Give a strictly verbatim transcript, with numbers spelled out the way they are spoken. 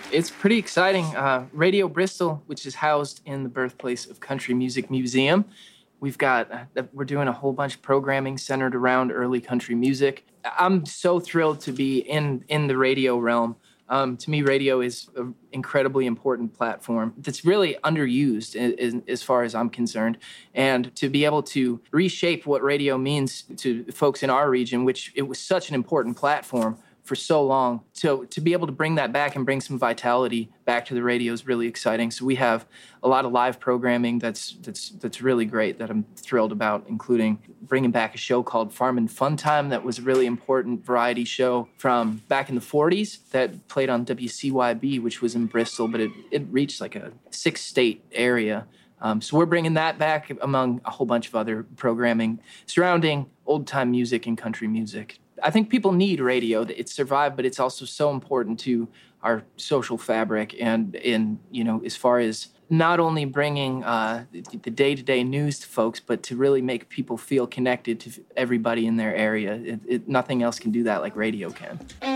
It's pretty exciting. Uh, Radio Bristol, which is housed in the birthplace of Country Music Museum. We've got, uh, we're doing a whole bunch of programming centered around early country music. I'm so thrilled to be in, in the radio realm. Um, to me, radio is an incredibly important platform that's really underused as, as far as I'm concerned. And to be able to reshape what radio means to folks in our region, which it was such an important platform for so long. So to be able to bring that back and bring some vitality back to the radio is really exciting. So we have a lot of live programming that's that's that's really great that I'm thrilled about, including bringing back a show called Farmin' Fun Time that was a really important variety show from back in the forties that played on W C Y B, which was in Bristol, but it, it reached like a six-state area. Um, so we're bringing that back among a whole bunch of other programming surrounding old-time music and country music. I think people need radio. It's survived, but it's also so important to our social fabric and in, you know, as far as not only bringing uh, the day-to-day news to folks, but to really make people feel connected to everybody in their area. It, it, nothing else can do that like radio can.